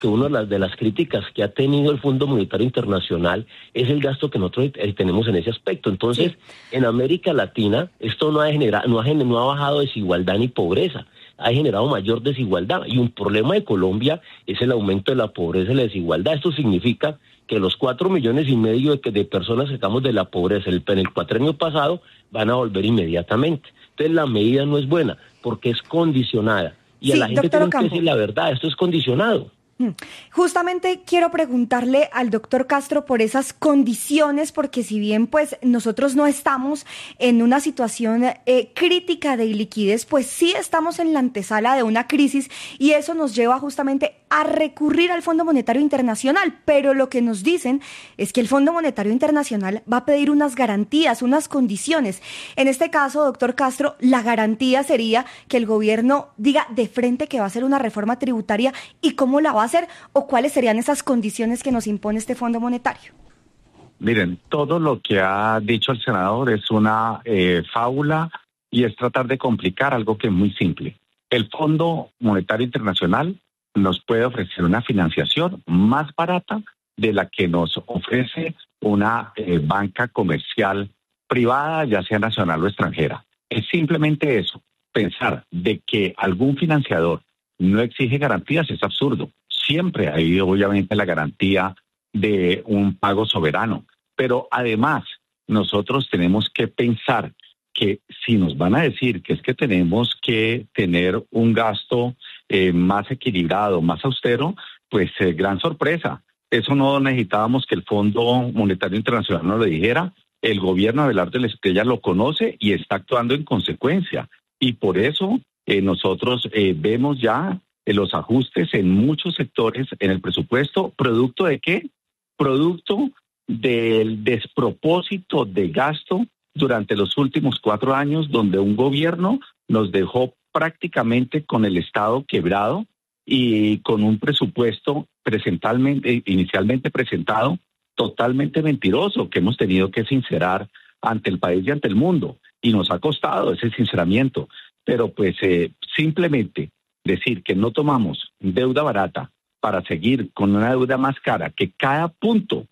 que una de las críticas que ha tenido el Fondo Monetario Internacional es el gasto que nosotros tenemos en ese aspecto. Entonces, en América Latina, esto no ha bajado desigualdad ni pobreza, ha generado mayor desigualdad. Y un problema de Colombia es el aumento de la pobreza y la desigualdad. Esto significa que los 4,5 millones de personas que sacamos de la pobreza en el cuatrenio pasado van a volver inmediatamente. Entonces la medida no es buena porque es condicionada. Y a la gente tiene que decir la verdad, esto es condicionado. Justamente quiero preguntarle al doctor Castro por esas condiciones, porque si bien pues nosotros no estamos en una situación crítica de iliquidez, pues sí estamos en la antesala de una crisis y eso nos lleva justamente a recurrir al Fondo Monetario Internacional, pero lo que nos dicen es que el Fondo Monetario Internacional va a pedir unas garantías, unas condiciones. En este caso, doctor Castro, la garantía sería que el gobierno diga de frente que va a hacer una reforma tributaria y cómo la va a hacer, o cuáles serían esas condiciones que nos impone este Fondo Monetario. Miren, todo lo que ha dicho el senador es una fábula y es tratar de complicar algo que es muy simple. El Fondo Monetario Internacional nos puede ofrecer una financiación más barata de la que nos ofrece una banca comercial privada, ya sea nacional o extranjera. Es simplemente eso. Pensar de que algún financiador no exige garantías es absurdo. Siempre ha habido obviamente la garantía de un pago soberano, pero además nosotros tenemos que pensar que si nos van a decir que es que tenemos que tener un gasto más equilibrado, más austero, pues gran sorpresa. Eso no necesitábamos que el Fondo Monetario Internacional nos lo dijera. El gobierno de Abelardo Estrella lo conoce y está actuando en consecuencia. Y por eso nosotros vemos ya los ajustes en muchos sectores en el presupuesto. ¿Producto de qué? Producto del despropósito de gasto durante los últimos 4 años, donde un gobierno nos dejó prácticamente con el Estado quebrado y con un presupuesto inicialmente presentado totalmente mentiroso, que hemos tenido que sincerar ante el país y ante el mundo. Y nos ha costado ese sinceramiento. Pero pues simplemente decir que no tomamos deuda barata para seguir con una deuda más cara, que cada punto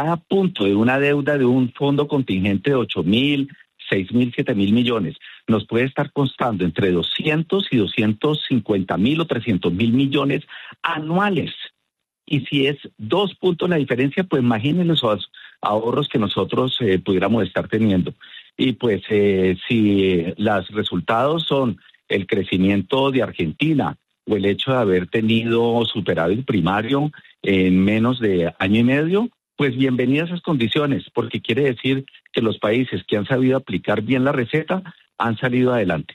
de una deuda de un fondo contingente de 8,000, 6,000, 7,000 millones nos puede estar costando entre 200 y 250,000 o 300,000 millones anuales. Y si es 2 puntos la diferencia, pues imaginen los ahorros que nosotros pudiéramos estar teniendo. Y pues si los resultados son el crecimiento de Argentina o el hecho de haber tenido superávit primario en menos de año y medio, pues bienvenidas esas condiciones, porque quiere decir que los países que han sabido aplicar bien la receta han salido adelante.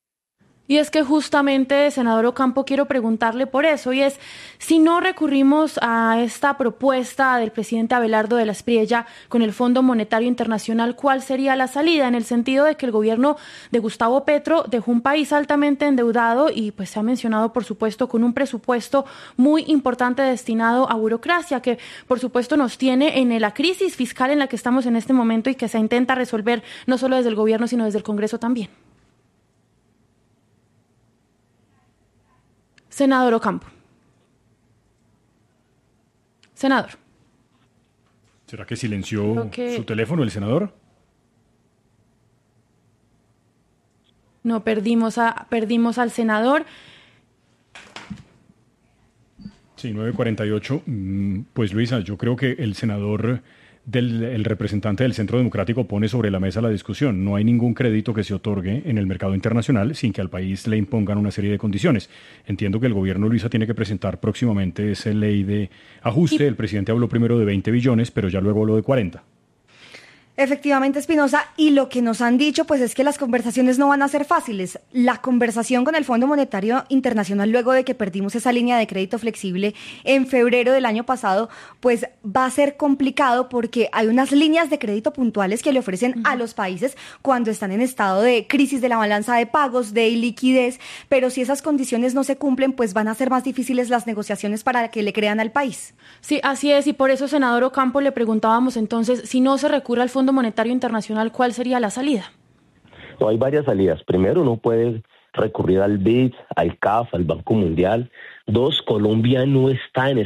Y es que justamente, senador Ocampo, quiero preguntarle por eso, y es, si no recurrimos a esta propuesta del presidente Abelardo de la Espriella con el Fondo Monetario Internacional, ¿cuál sería la salida? En el sentido de que el gobierno de Gustavo Petro dejó un país altamente endeudado y pues se ha mencionado, por supuesto, con un presupuesto muy importante destinado a burocracia, que por supuesto nos tiene en la crisis fiscal en la que estamos en este momento y que se intenta resolver no solo desde el gobierno, sino desde el Congreso también. Senador Ocampo. Senador. ¿Será que silenció su teléfono el senador? No, perdimos al senador. Sí, 9:48. Pues Luisa, yo creo que el senador el representante del Centro Democrático pone sobre la mesa la discusión. No hay ningún crédito que se otorgue en el mercado internacional sin que al país le impongan una serie de condiciones. Entiendo que el gobierno, Luisa, tiene que presentar próximamente esa ley de ajuste. El presidente habló primero de 20 billones, pero ya luego habló de 40. Efectivamente, Espinosa, y lo que nos han dicho pues es que las conversaciones no van a ser fáciles. La conversación con el Fondo Monetario Internacional, luego de que perdimos esa línea de crédito flexible en febrero del año pasado, pues va a ser complicado porque hay unas líneas de crédito puntuales que le ofrecen a los países cuando están en estado de crisis de la balanza de pagos, de iliquidez, pero si esas condiciones no se cumplen, pues van a ser más difíciles las negociaciones para que le crean al país. Sí, así es, y por eso, senador Ocampo, le preguntábamos entonces, si no se recurre al Fondo Monetario Internacional, ¿cuál sería la salida? No, hay varias salidas. Primero, uno puede recurrir al BID, al CAF, al Banco Mundial. 2, Colombia no está en